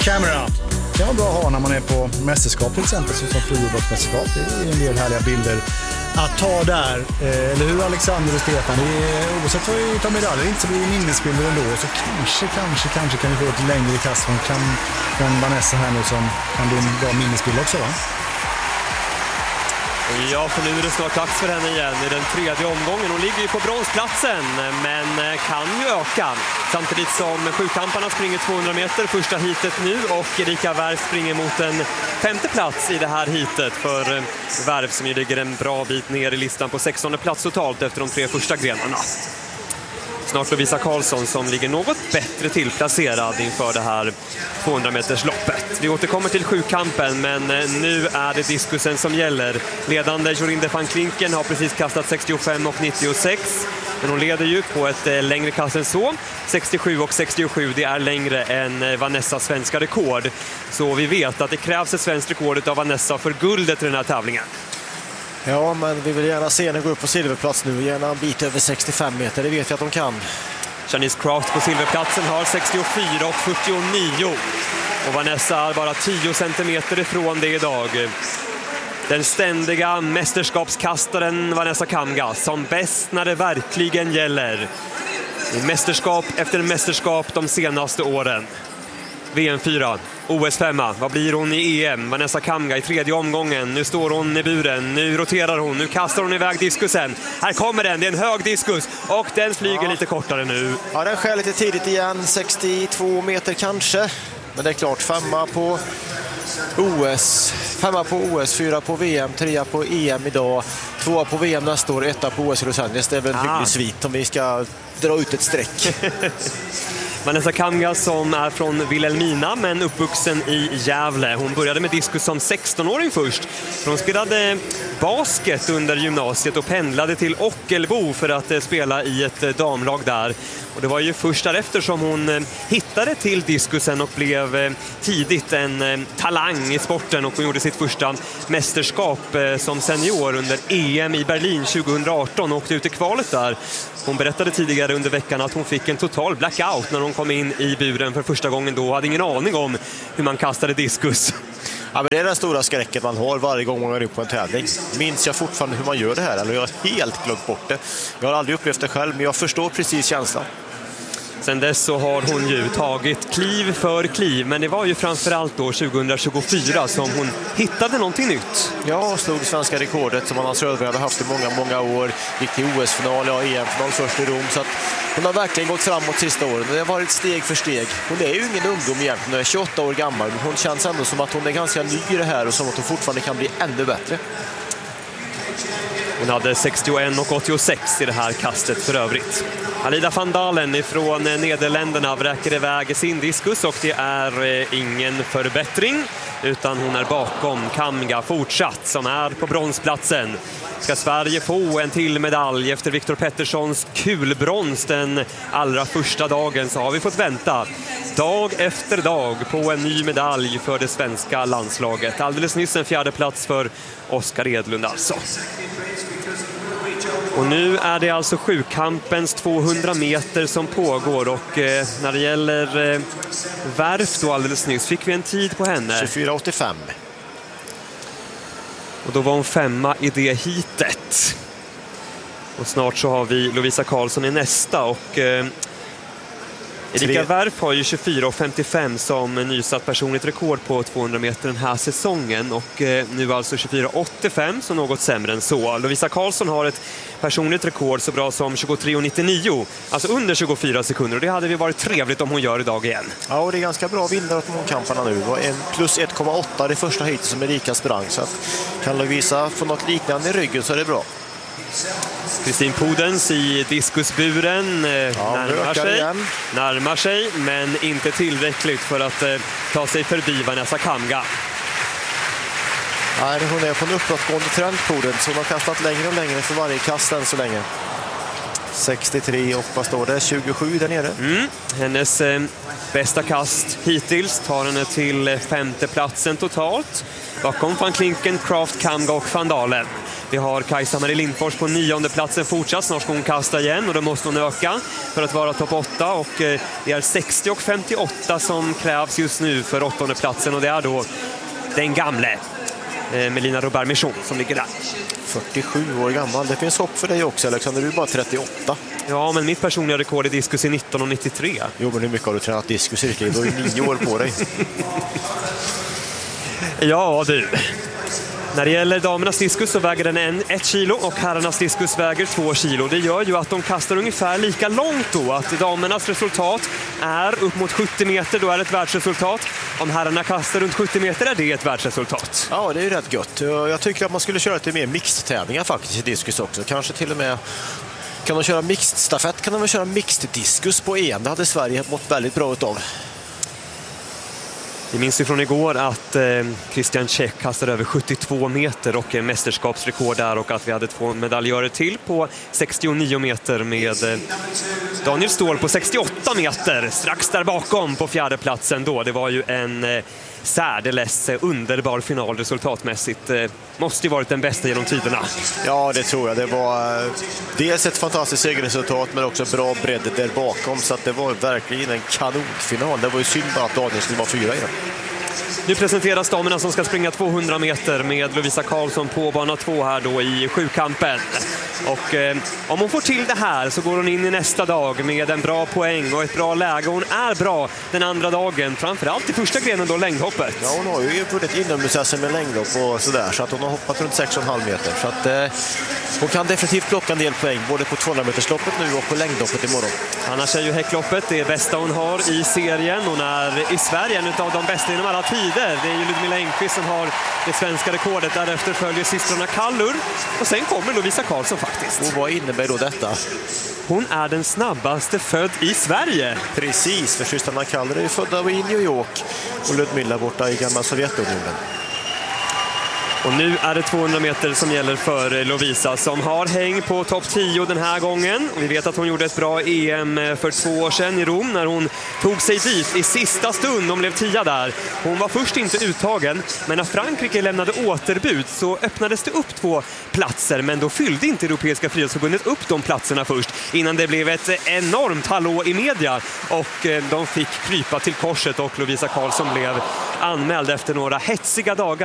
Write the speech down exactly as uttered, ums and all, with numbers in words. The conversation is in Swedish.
camera. Det kan vara bra att ha när man är på mästerskap till exempel, som friidrottsmästerskap. Det är en del härliga bilder att ta där. Eh, eller hur, Alexander och Stefan? Det är, oavsett vad vi tar medaljer, inte så blir det minnesbilder ändå. Så kanske, kanske, kanske kan vi få ett längre kast från, från Vanessa här nu som kan bli en bra minnesbild också, va? Ja, för nu är det snart dags för henne igen i den tredje omgången. Hon ligger ju på bronsplatsen, men kan ju öka. Samtidigt som sjukamparna springer tvåhundra meter första heatet nu, och Erika Wärf springer mot en femte plats i det här heatet för Wärf, som ju ligger en bra bit ner i listan på sextonde plats totalt efter de tre första grenarna. Snart Lovisa Karlsson som ligger något bättre tillplacerad inför det här tvåhundra meters loppet. Vi återkommer till sjukampen, men nu är det diskusen som gäller. Ledande Jorinde van Klinken har precis kastat sextiofem och nittiosex. Men hon leder ju på ett längre kast än så. sextiosju och sextiosju, det är längre än Vanessas svenska rekord. Så vi vet att det krävs ett svenskt rekord av Vanessa för guldet i den här tävlingen. Ja, men vi vill gärna se henne gå upp på silverplats nu. Gärna en bit över sextiofem meter, det vet vi att de kan. Janice Craft på silverplatsen har sextiofyra och fyrtionio. Och Vanessa är bara tio centimeter ifrån det idag. Den ständiga mästerskapskastaren Vanessa Kamga, som bäst när det verkligen gäller. I mästerskap efter mästerskap de senaste åren. V M fyra, O S fem, vad blir hon i E M? Vanessa Kamga i tredje omgången. Nu står hon i buren, nu roterar hon, nu kastar hon iväg diskusen. Här kommer den, det är en hög diskus och den flyger ja. lite kortare nu. Ja, den skär lite tidigt igen, sextiotvå meter kanske. Men det är klart, femma på O S, femma på O S, fyra på V M, trea på E M idag, tvåa på V M nästa år, etta på O S i Los Angeles. Det är väl en hygglig svit om vi ska dra ut ett streck. Vanessa Kamga som är från Vilhelmina men uppvuxen i Gävle. Hon började med diskus som sextonåring först. Hon spelade basket under gymnasiet och pendlade till Ockelbo för att spela i ett damlag där. Och det var ju först därefter som hon hittade till diskusen och blev tidigt en talang i sporten, och hon gjorde sitt första mästerskap som senior under E M i Berlin tjugohundraarton och åkte ut i kvalet där. Hon berättade tidigare under veckan att hon fick en total blackout när hon kom in i buren för första gången då. Hade ingen aning om hur man kastade diskus. Ja, men det är den stora skräcken man har varje gång man går upp på en tävling. Minns jag fortfarande hur man gör det här? Eller jag har helt glömt bort det. Jag har aldrig upplevt det själv, men jag förstår precis känslan. Sen dess så har hon ju tagit kliv för kliv, men det var ju framförallt då tjugohundratjugofyra som hon hittade någonting nytt. Ja, slog svenska rekordet som Anna Söderberg hade haft i många, många år. Gick till O S-final, ja, E M-final först i Rom. Så att hon har verkligen gått framåt sista åren. Det har varit steg för steg. Hon är ju ingen ungdom egentligen, hon är tjugoåtta år gammal. Men hon känns ändå som att hon är ganska ny i det här och som att hon fortfarande kan bli ännu bättre. Hon hade sextioen och åttiosex i det här kastet för övrigt. Alida van Dalen från Nederländerna vräker iväg sin diskus och det är ingen förbättring, utan hon är bakom Kamga fortsatt som är på bronsplatsen. Ska Sverige få en till medalj efter Viktor Petterssons kulbrons den allra första dagen, så har vi fått vänta dag efter dag på en ny medalj för det svenska landslaget. Alldeles nyss en fjärde plats för Oskar Edlund alltså. Och nu är det alltså sjukampens tvåhundra meter som pågår, och eh, när det gäller eh, Wärf då alldeles nyss fick vi en tid på henne. tjugofyra åttiofem. Och då var hon femma i det hitet. Och snart så har vi Lovisa Karlsson i nästa, och eh, Erika Wärf har ju tjugofyra femtiofem som nysatt personligt rekord på tvåhundra meter den här säsongen, och eh, nu alltså tjugofyra åttiofem, så något sämre än så. Lovisa Karlsson har ett personligt rekord så bra som tjugotre nittionio, alltså under tjugofyra sekunder, och det hade vi varit trevligt om hon gör idag igen. Ja, och det är ganska bra vinnare åt mångkamparna nu. Det var en plus ett komma åtta det första hitet som Erika sprang, så att kan Lovisa få något liknande i ryggen så är det bra. Kristin Podens i diskusburen eh, ja, närmar, sig, igen. närmar sig, men inte tillräckligt för att eh, ta sig förbi Vanessa Kamga. Nej, hon är på en uppåtgående trend, Podens, så hon har kastat längre och längre för varje kast än så länge. sextiotre och vad står det? tjugosju där nere. Mm. Hennes eh, bästa kast hittills tar henne till femte platsen totalt. Bakom van Klinken, Craft, Kamga och van Dalen. Vi har Kajsa-Marie Lindfors på nionde platsen fortsatt. Snart ska hon kasta igen och då måste hon öka för att vara topp åtta. Och det är sextio och femtioåtta som krävs just nu för åttonde platsen. Och det är då den gamle Melina Robert-Michon som ligger där. fyrtiosju år gammal. Det finns hopp för dig också, Alexander. Du är bara trettioåtta. Ja, men mitt personliga rekord i diskus är nitton och nittiotre. Jo, men hur mycket har du tränat diskus i? Du har ju nio år på dig. Ja, du. När det gäller damernas diskus så väger den en, ett kilo och herrarnas diskus väger två kilo. Det gör ju att de kastar ungefär lika långt då. Att damernas resultat är upp mot sjuttio meter, då är det ett världsresultat. Om herrarna kastar runt sjuttio meter är det ett världsresultat. Ja, det är ju rätt gött. Jag tycker att man skulle köra lite mer mixed-tävlingar faktiskt i diskus också. Kanske till och med... Kan de köra mixed stafett kan de väl köra mixed diskus på E M. Det hade Sverige mått väldigt bra utav. Vi minns ju från igår att eh, Christian Tjech kastade över sjuttiotvå meter och eh, mästerskapsrekord där, och att vi hade två medaljörer till på sextionio meter med eh, Daniel Ståhl på sextioåtta meter strax där bakom på fjärde platsen då. Det var ju en eh, särdeles eh, underbar final resultatmässigt. Eh, måste ju varit den bästa genom tiderna. Ja, det tror jag. Det var eh, dels ett fantastiskt segerresultat men också bra bredd där bakom, så att det var verkligen en kanonfinal. Det var ju synd bara att Daniel skulle vara fyra i den. Nu presenteras damerna som ska springa tvåhundra meter med Lovisa Karlsson på bana två här då i sjukampen. Och eh, om hon får till det här så går hon in i nästa dag med en bra poäng och ett bra läge. Hon är bra den andra dagen, framförallt i första grenen då, längdhoppet. Ja, hon har ju vunnit inomhus med längdhopp och sådär, så att hon har hoppat runt sex komma fem meter. Så att eh, hon kan definitivt plocka en del poäng både på tvåhundra metersloppet nu och på längdhoppet imorgon. Annars är ju häckloppet det bästa hon har i serien. Hon är i Sverige en av de bästa inom alla tider. Det är ju Ludmilla Engqvist som har det svenska rekordet. Därefter följer systrarna Kallur och sen kommer Lovisa Karlsson faktiskt. Och vad innebär då detta? Hon är den snabbaste född i Sverige. Precis, för systrarna Kallur är ju födda i New York och Ludmilla borta i gamla Sovjetunionen. Och nu är det tvåhundra meter som gäller för Lovisa som har häng på topp tio den här gången. Och vi vet att hon gjorde ett bra E M för två år sedan i Rom när hon tog sig dit i sista stund. De blev tia där. Hon var först inte uttagen, men när Frankrike lämnade återbud så öppnades det upp två platser. Men då fyllde inte Europeiska friidrottsförbundet upp de platserna först innan det blev ett enormt hallå i media. Och de fick krypa till korset och Lovisa Karlsson blev anmäld efter några hetsiga dagar.